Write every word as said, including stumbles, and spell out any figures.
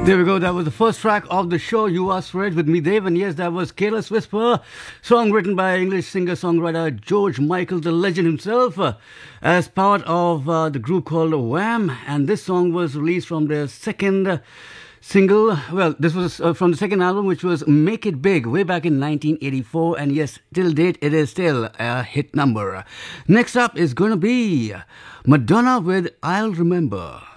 There we go. That was the first track of the show. You Are Strange with me, Dave. And yes, that was Careless Whisper, song written by English singer-songwriter George Michael, the legend himself, uh, as part of uh, the group called Wham. And this song was released from their second uh, single. Well, this was uh, from the second album, which was Make It Big, way back in nineteen eighty-four. And yes, till date, it is still a hit number. Next up is going to be Madonna with I'll Remember.